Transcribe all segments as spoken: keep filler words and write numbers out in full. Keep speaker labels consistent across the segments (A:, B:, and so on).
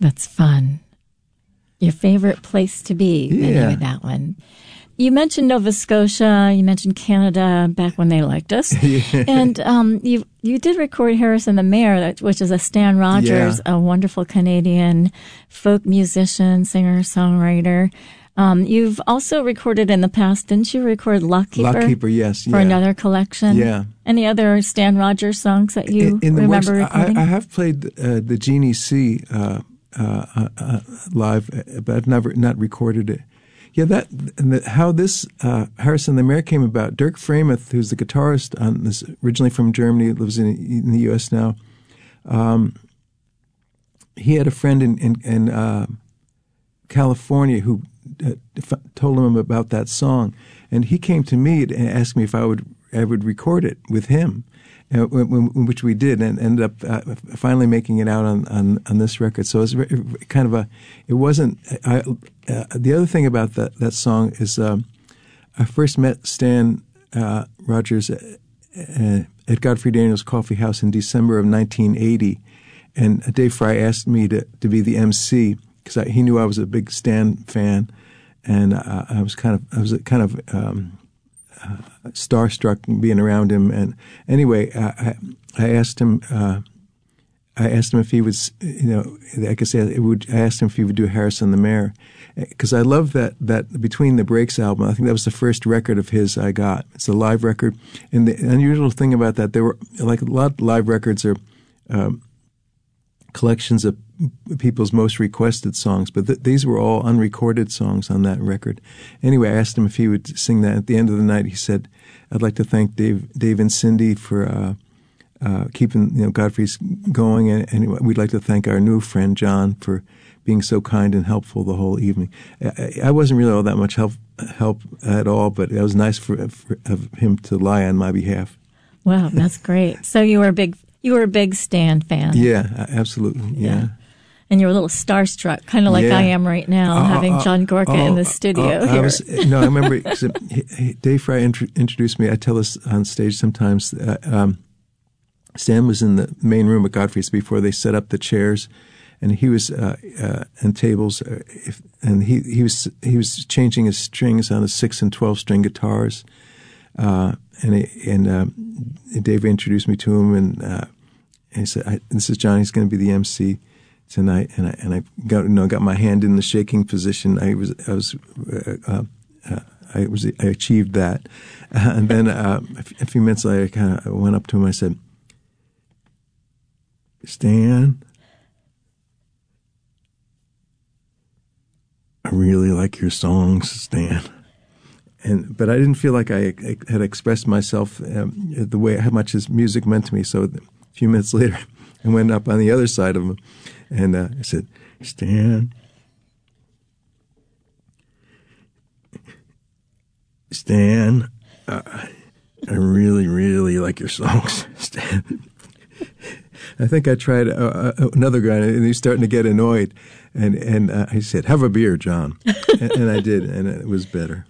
A: That's fun. Your favorite place to be, the
B: Yeah.
A: name of that one. You mentioned Nova Scotia, you mentioned Canada back when they liked us.
B: Yeah.
A: And um, you you did record Harrison the Mayor, which is a Stan Rogers,
B: Yeah.
A: a wonderful Canadian folk musician, singer, songwriter. Um, you've also recorded in the past, didn't you record Lockkeeper?
B: Lockkeeper, yes.
A: For
B: yeah.
A: another collection?
B: Yeah.
A: Any other Stan Rogers songs that you
B: in, in the
A: remember
B: works,
A: recording?
B: I, I have played uh, the Genie C uh, uh, uh, uh, live, but I've never not recorded it. Yeah, that and the, how this uh, Harrison the Mayor came about. Dirk Frameth, who's the guitarist on this, originally from Germany, lives in, in the U S now. Um, he had a friend in in, in uh, California who uh, f- told him about that song, and he came to me and asked me if I would I would record it with him. Uh, which we did, and ended up uh, finally making it out on, on, on this record. So it was kind of a, it wasn't, I, uh, the other thing about that, that song is um, I first met Stan uh, Rogers uh, at Godfrey Daniels Coffee House in December of nineteen eighty, and Dave Fry asked me to, to be the M C, because he knew I was a big Stan fan, and I, I was kind of, I was kind of, um, Uh, starstruck being around him, and anyway, I, I asked him. Uh, I asked him if he was, you know, I could say it would. I asked him if he would do Harrison the Mayor, because I love that that Between the Breaks album. I think that was the first record of his I got. It's a live record, and the unusual thing about that, there were like a lot of live records are um, collections of people's most requested songs, but th- these were all unrecorded songs on that record. Anyway, I asked him if he would sing that. At the end of the night, he said, "I'd like to thank Dave, Dave and Cindy for uh, uh, keeping you know Godfrey's going, and, and we'd like to thank our new friend John for being so kind and helpful the whole evening." I, I wasn't really all that much help help at all, but it was nice for, for of him to lie on my behalf.
A: Wow, that's great. So you were a big you were a big Stan fan.
B: Yeah, absolutely. Yeah.
A: yeah. And you're a little starstruck, kind of like
B: yeah.
A: I am right now,
B: uh,
A: having
B: uh,
A: John Gorka
B: uh,
A: in the studio
B: uh,
A: here.
B: I was, no, I remember Dave Fry int- introduced me. I tell this on stage sometimes. Uh, um, Stan was in the main room at Godfrey's before they set up the chairs, and he was uh, uh, and tables, uh, if, and he he was he was changing his strings on his six and twelve string guitars, uh, and he, and um, Dave introduced me to him, and, uh, and he said, I, "This is John. He's going to be the M C tonight," and I and I got you know got my hand in the shaking position. I was I was uh, uh, uh, I was I achieved that, uh, and then uh, a, f- a few minutes later, I kind of went up to him. I said, "Stan, I really like your songs, Stan." And but I didn't feel like I, I had expressed myself um, the way how much his music meant to me. So a few minutes later, I went up on the other side of him. And uh, I said, "Stan, Stan, uh, I really, really like your songs, Stan." I think I tried uh, uh, another guy, and he's starting to get annoyed. And and uh, I said, "Have a beer, John," and, and I did, and it was better.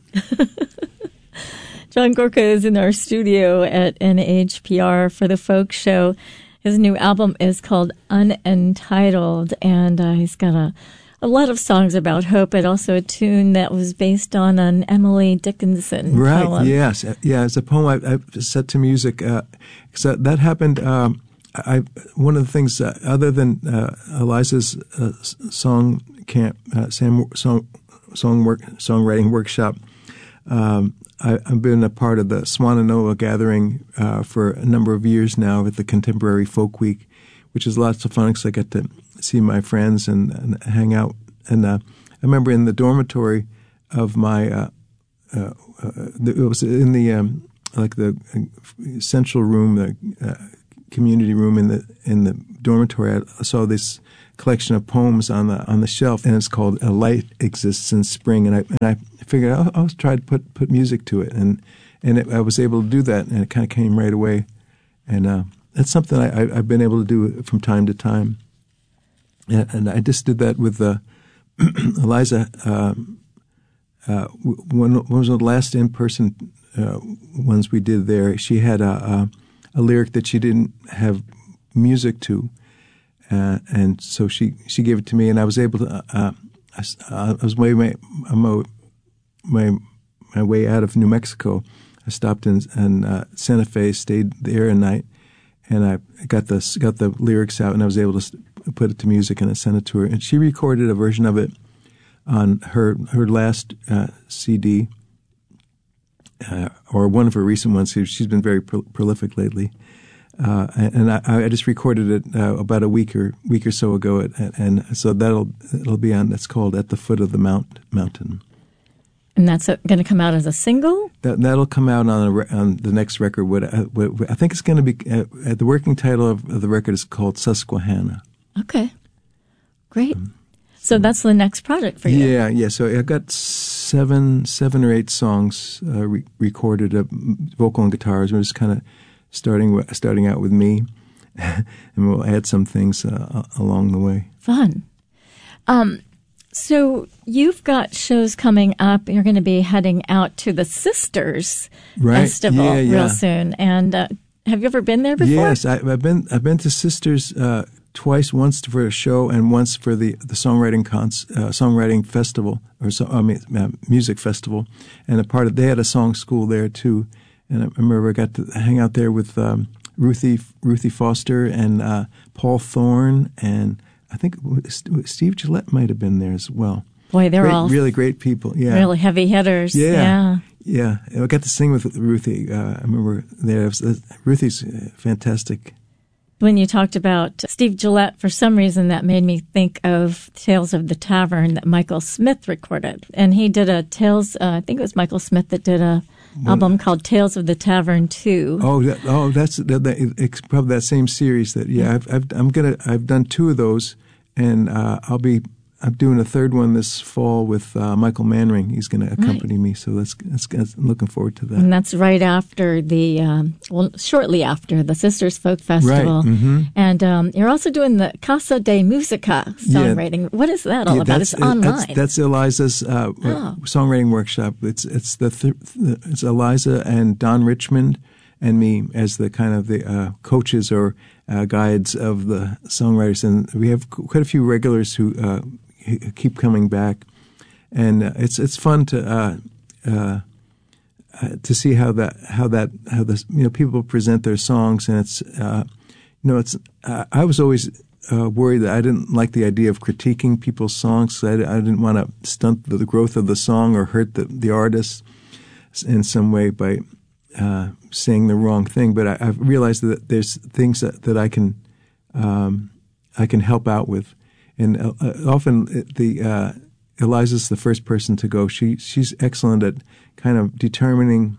A: John Gorka is in our studio at N H P R for the Folk Show. His new album is called Unentitled, and uh, he's got a, a lot of songs about hope, but also a tune that was based on an Emily Dickinson
B: right,
A: poem.
B: Yes, yeah, it's a poem I, I set to music. Uh, so that happened. Um, I one of the things uh, other than uh, Eliza's uh, song camp, uh, Sam, song song work songwriting workshop. Um, I, I've been a part of the Swananoa gathering uh, for a number of years now at the Contemporary Folk Week, which is lots of fun because I get to see my friends and, and hang out. And uh, I remember in the dormitory of my, uh, uh, uh, it was in the um, like the central room, the uh, community room in the in the dormitory. I saw this collection of poems on the on the shelf, and it's called "A Light Exists in Spring." And I and I figured I'll, I'll try to put put music to it, and and it, I was able to do that, and it kind of came right away. And uh, that's something I, I, I've been able to do from time to time. And, and I just did that with uh, Eliza. Um, uh, one, one was the last in person uh, ones we did there. She had a, a a lyric that she didn't have music to. uh, and so she she gave it to me, and I was able to. Uh, I, I was way my my my way out of New Mexico. I stopped in, in uh, Santa Fe, stayed there a night, and I got the got the lyrics out, and I was able to put it to music, and I sent it to her, and she recorded a version of it on her her last uh, C D, uh, or one of her recent ones. She's been very pro- prolific lately, uh, and I, I just recorded it uh, about a week or week or so ago, and, and so that'll it'll be on. It's called "At the Foot of the Mount Mountain."
A: And that's going to come out as a single?
B: That, that'll come out on, a, on the next record. What, what, I think it's going to be, uh, the working title of, of the record is called Susquehanna.
A: Okay. Great. Um, so that's the next project for you.
B: Yeah, yeah. So I got seven seven or eight songs uh, re- recorded, uh, vocal and guitars. We're just kind of starting starting out with me, and we'll add some things uh, along the way.
A: Fun. Um So you've got shows coming up. You're going to be heading out to the Sisters
B: right.
A: Festival
B: yeah, yeah.
A: real soon. And uh, have you ever been there before?
B: Yes, I, I've been. I've been to Sisters uh, twice. Once for a show, and once for the the songwriting cons, uh, songwriting festival or so, I mean uh, music festival. And a part of they had a song school there too. And I remember I got to hang out there with um, Ruthie Ruthie Foster and uh, Paul Thorne, and I think Steve Gillette might have been there as well.
A: Boy, they're
B: great,
A: all
B: really great people. Yeah,
A: really heavy hitters.
B: Yeah,
A: yeah.
B: yeah. I got to sing with Ruthie. Uh, I remember there. Was, uh, Ruthie's fantastic.
A: When you talked about Steve Gillette, for some reason that made me think of Tales of the Tavern that Michael Smith recorded, and he did a Tales. Uh, I think it was Michael Smith that did a well, album called Tales of the Tavern two.
B: Oh, that, oh, that's that, that, it's probably that same series. That yeah, I've, I've, I'm gonna. I've done two of those. And uh, I'll be I'm doing a third one this fall with uh, Michael Manring. He's going to accompany right. me, so that's, that's, that's I'm looking forward to that.
A: And that's right after the um, well, shortly after the Sisters Folk Festival.
B: Right. Mm-hmm.
A: And um, you're also doing the Casa de Musica songwriting. Yeah. What is that all
B: yeah,
A: about? It's online.
B: That's, that's Eliza's uh, oh. songwriting workshop. It's it's the th- it's Eliza and Don Richmond and me as the kind of the uh, coaches or uh, guides of the songwriters, and we have quite a few regulars who uh, keep coming back, and uh, it's it's fun to uh, uh, uh, to see how that how that how the you know people present their songs, and it's uh, you know it's uh, I was always uh, worried that I didn't like the idea of critiquing people's songs. So I, I didn't want to stunt the growth of the song or hurt the the artist in some way by Uh, saying the wrong thing, but I, I've realized that there's things that, that I can um, I can help out with, and uh, often the uh, Eliza's the first person to go. She she's excellent at kind of determining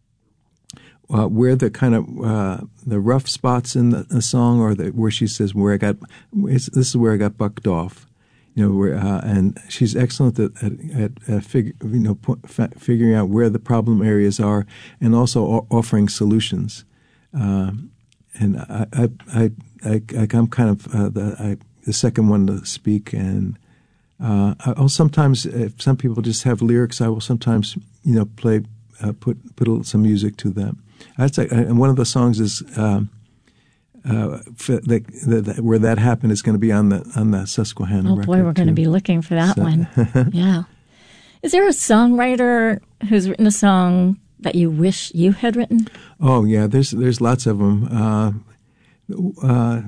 B: uh, where the kind of uh, the rough spots in the, the song, or the, where she says where I got this is where I got bucked off. You know, where, uh, and she's excellent at at, at, at fig, you know f- figuring out where the problem areas are, and also o- offering solutions. Um, and I, I, I, I, I'm kind of uh, the, I, the second one to speak. And uh, I'll sometimes, if some people just have lyrics, I will sometimes, you know, play, uh, put put a, some music to them. That's like, and one of the songs is. Um, Uh, the, the, the, where that happened is going to be on the on the Susquehanna
A: oh,
B: record.
A: Oh boy, we're going to be looking for that
B: so.
A: one. Yeah. Is there a songwriter who's written a song that you wish you had written?
B: Oh yeah, there's there's lots of them. Uh, uh,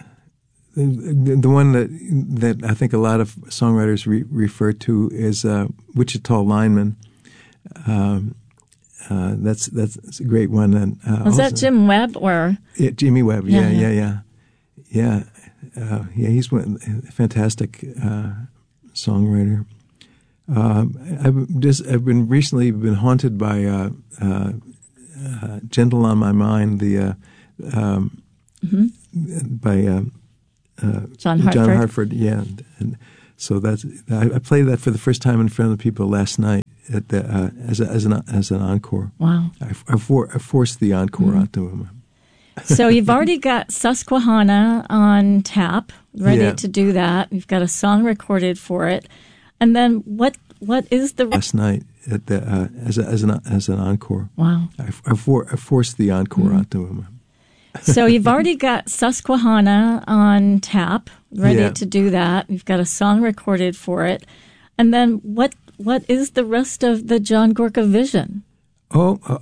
B: the, the one that that I think a lot of songwriters re- refer to is uh, Wichita Lineman. Um, Uh, that's that's a great one. And uh,
A: was
B: also,
A: that Jim Webb or
B: yeah, Jimmy Webb? Yeah,
A: yeah,
B: yeah, yeah, yeah. Uh, yeah he's one, a fantastic uh, songwriter. Uh, I've just I've been recently been haunted by uh, uh, uh, "Gentle on My Mind," the uh, um, mm-hmm. by uh, uh,
A: John Hartford.
B: John Hartford, yeah. And, and so that's I, I played that for the first time in front of people last night. At the, uh, as a, as an as an encore.
A: Wow!
B: I, I, for, I forced the encore
A: mm-hmm.
B: onto him.
A: So you've already got Susquehanna on tap, ready
B: yeah.
A: to do that. You've got a song recorded for it, and then what? What is the
B: last night at the uh, as a, as an as an encore?
A: Wow!
B: I, I, for, I forced the encore mm-hmm. onto him.
A: So you've already got Susquehanna on tap, ready
B: Yeah.
A: to do that. You've got a song recorded for it. And then what? what is the rest of the John Gorka vision?
B: Oh, uh,